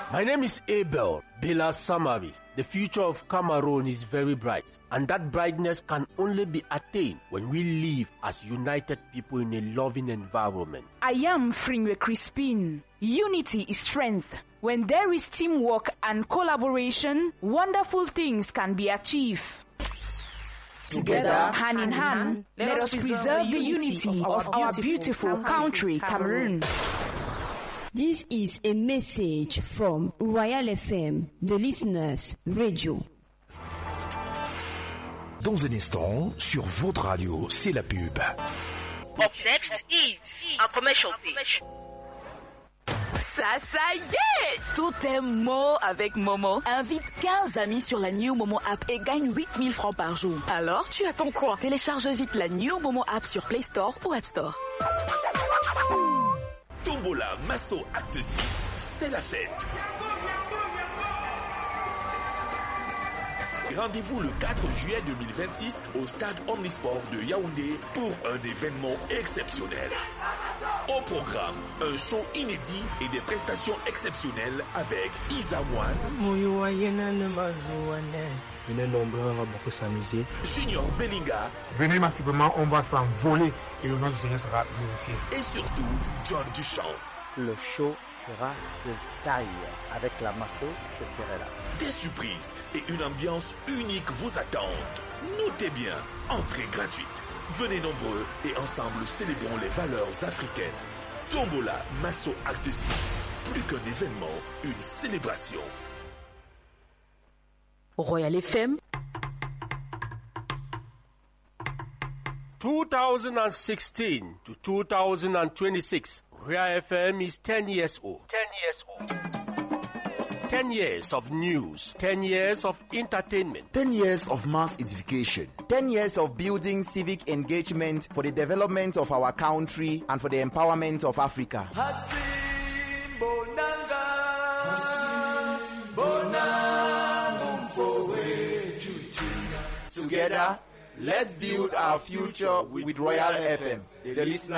My name is Abel Bela Samari. The future of Cameroon is very bright, and that brightness can only be attained when we live as united people in a loving environment. I am Fringwe Crispin. Unity is strength. When there is teamwork and collaboration, wonderful things can be achieved. Together, hand in hand, let us preserve the unity of our beautiful country, Cameroon. This is a message from Royal FM, the listeners' radio. Dans un instant, sur votre radio, c'est la pub. Up next is a commercial pitch. Ça y est! Tout est Mo avec Momo. Invite 15 amis sur la New Momo app et gagne 8000 francs par jour. Alors, tu attends quoi? Télécharge vite la New Momo app sur Play Store ou App Store. Tombola Masso Acte 6, c'est la fête. Rendez-vous le 4 juillet 2026 au stade Omnisport de Yaoundé pour un événement exceptionnel. Au programme, un show inédit et des prestations exceptionnelles avec Isa One, Venez nombreux, on va beaucoup s'amuser. Junior Bellinga. Venez massivement, on va s'envoler et le nom du Seigneur sera glorifié. Et surtout, John Duchamp. Le show sera de taille. Avec la Masso, je serai là. Des surprises et une ambiance unique vous attendent. Notez bien, entrée gratuite. Venez nombreux et ensemble célébrons les valeurs africaines. Tombola Masso Acte 6. Plus qu'un événement, une célébration. Royal FM. 2016 to 2026, Royal FM is 10 years old. 10 years of news, 10 years of entertainment, 10 years of mass edification, 10 years of building civic engagement for the development of our country and for the empowerment of Africa. Together, let's build our future with Royal FM, the listener